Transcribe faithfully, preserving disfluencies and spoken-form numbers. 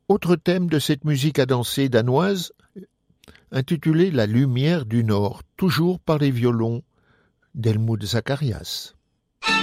Autre thème de cette musique à danser danoise, intitulé La lumière du Nord, toujours par les violons d'Helmut Zacharias.